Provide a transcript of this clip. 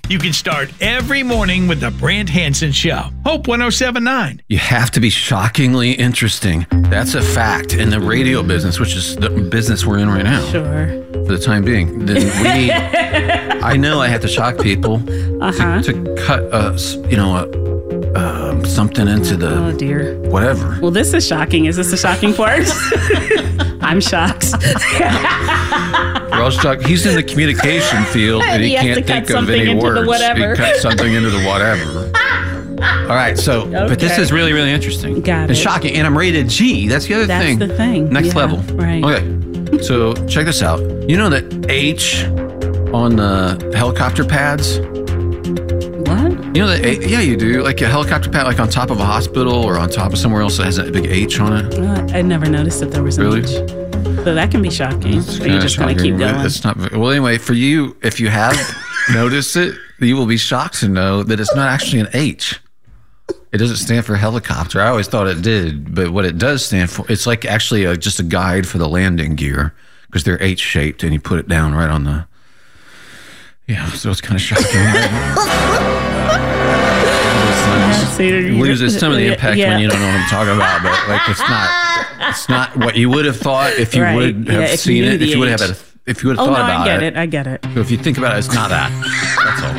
You can start every morning with the Brant Hansen Show. Hope 107.9. You have to be shockingly interesting. That's a fact in the radio business, which is the business we're in right now. Sure. For the time being. Then I know I have to shock people to cut something into the... Oh, dear. Whatever. Well, this is shocking. Is this the shocking part? I'm shocked. We're all shocked. He's in the communication field and he can't think of any words. He cut something into the whatever. All right, so, but this is really, really interesting. Got and it. shocking. And I'm rated G. That's the other thing. That's the thing. Next level. Right. Okay, so check this out. You know that H on the helicopter pads? What? You know that? Yeah, you do. Like a helicopter pad, like on top of a hospital or on top of somewhere else that has a big H on it. I never noticed that there was an Really? H. So that can be shocking. It's But you're just going to keep going. It's not. Well, anyway, for you, if you have noticed it, you will be shocked to know that it's not actually an H. It doesn't stand for helicopter. I always thought it did, but what it does stand for, it's like actually just a guide for the landing gear because they're H-shaped and you put it down right on the. Yeah, so it's kind of shocking. You lose some of the impact when you don't know what I'm talking about, but like it's not what you would have thought if you would have seen it. If you would have thought about it. I get it. So if you think about it, it's not that. That's all.